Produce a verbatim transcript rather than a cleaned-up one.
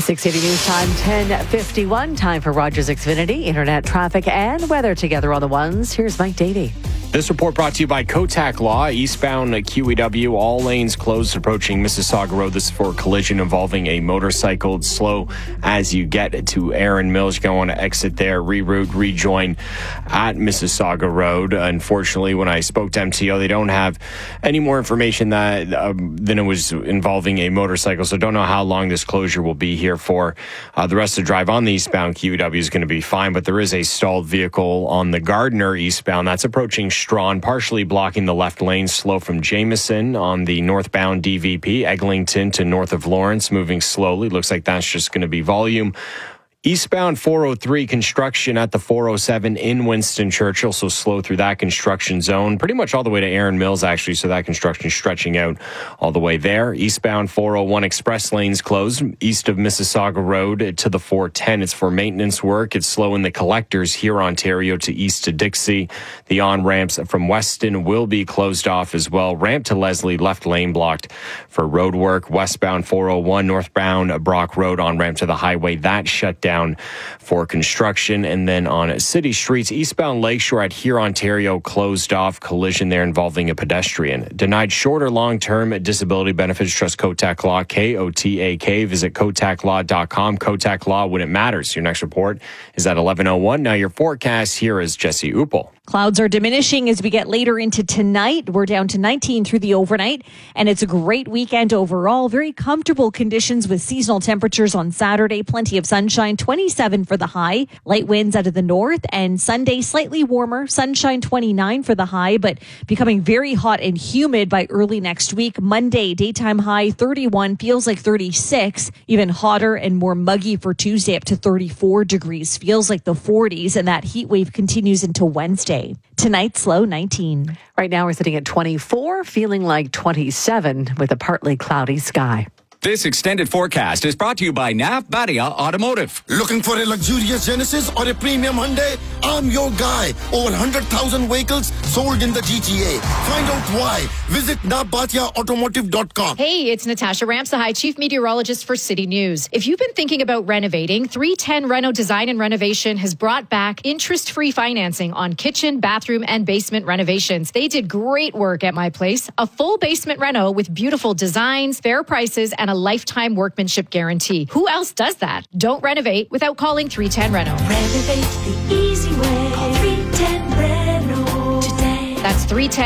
six eighty News Time, ten fifty-one. Time for Rogers Xfinity, internet traffic and weather together on the ones. Here's Mike Davey. This report brought to you by Kotak Law. Eastbound Q E W, all lanes closed approaching Mississauga Road. This is for a collision involving a motorcycle. It's slow as you get to Erin Mills. You're going to want to exit there, reroute, rejoin at Mississauga Road. Unfortunately, when I spoke to M T O, they don't have any more information that um, than it was involving a motorcycle. So don't know how long this closure will be here for. Uh, the rest of the drive on the eastbound Q E W is going to be fine, but there is a stalled vehicle on the Gardner eastbound. That's approaching Strawn, partially blocking the left lane, slow from Jameson on the northbound D V P, Eglinton to north of Lawrence, moving slowly. Looks like that's just going to be volume. Eastbound four oh three, construction at the four oh seven in Winston Churchill, so slow through that construction zone. Pretty much all the way to Erin Mills, actually, so that construction is stretching out all the way there. Eastbound four oh one express lanes closed east of Mississauga Road to the four ten. It's for maintenance work. It's slow in the collectors here, Ontario, to east to Dixie. The on-ramps from Weston will be closed off as well. Ramp to Leslie, left lane blocked for road work. Westbound four oh one, northbound Brock Road on-ramp to the highway. That shut down down for construction. And then on city streets, eastbound Lakeshore at here, Ontario, closed off. Collision there involving a pedestrian. Denied short or long-term disability benefits. Trust Kotak Law, K O T A K. Visit kotak law dot com. Kotak Law, when it matters. Your next report is at eleven oh one. Now your forecast, here is Jesse Uppel. Clouds are diminishing as we get later into tonight. We're down to nineteen through the overnight, and it's a great weekend overall. Very comfortable conditions with seasonal temperatures on Saturday. Plenty of sunshine, twenty-seven for the high. Light winds out of the north, and Sunday slightly warmer. Sunshine, twenty-nine for the high, but becoming very hot and humid by early next week. Monday, daytime high, thirty-one, feels like thirty-six. Even hotter and more muggy for Tuesday, up to thirty-four degrees. Feels like the forties, and that heat wave continues into Wednesday. Tonight's low, nineteen. Right now we're sitting at twenty-four, feeling like twenty-seven with a partly cloudy sky. This extended forecast is brought to you by Nav Badia Automotive. Looking for a luxurious Genesis or a premium Hyundai? I'm your guy. Over one hundred thousand vehicles sold in the G T A. Find out why. Visit nav badia automotive dot com. Hey, it's Natasha Ramsahai, Chief Meteorologist for City News. If you've been thinking about renovating, three ten Reno Design and Renovation has brought back interest-free financing on kitchen, bathroom, and basement renovations. They did great work at my place. A full basement reno with beautiful designs, fair prices, and a lifetime workmanship guarantee. Who else does that? Don't renovate without calling three ten Reno. Renovate the easy way. Call three ten Reno today. That's three ten